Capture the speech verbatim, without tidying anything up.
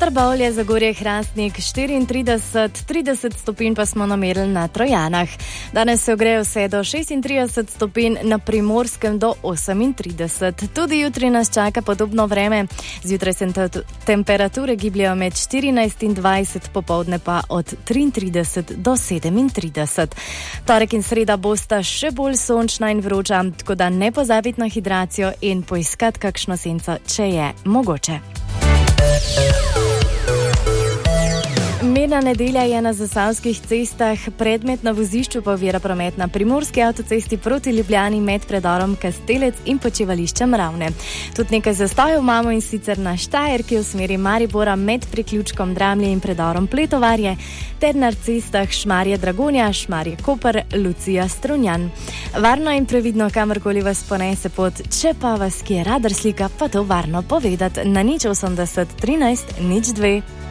Trbovlje, Zagorje, Hrastnik štiriintrideset, trideset stopinj pa smo namerili na Trojanah. Danes se ogreje vse do šestintrideset stopinj, na Primorskem do osemintrideset. Tudi jutri nas čaka podobno vreme. Zjutraj se te- temperature gibljajo med štirinajst in dvajset, popoldne pa od triintrideset do sedemintrideset. Torek in sreda bosta še bolj sončna in vroča, tako da ne pozabiti na hidracijo in poiskati kakšno senco, če je mogoče. Mirna nedelja je na zasavskih cestah, predmet na vozišču pa ovira promet na primorski avtocesti proti Ljubljani med predorom Kastelec in počivališčem Ravne. Tudi nekaj zastojev imamo, in sicer na Štajerki v smeri Maribora med priključkom Dramlje in predorom Pletovarje ter na cestah Šmarje Dragonja, Šmarje Koper, Lucija Strunjan. Varno in previdno, kamorkoli vas ponese pot, če pa vas kje radar slika, pa to varno povedati na nič osemdeset trinajst nič dve.